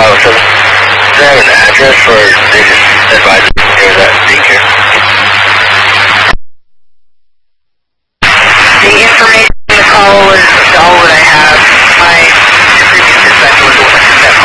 507. Does it have an address, or they just advise us near that daycare?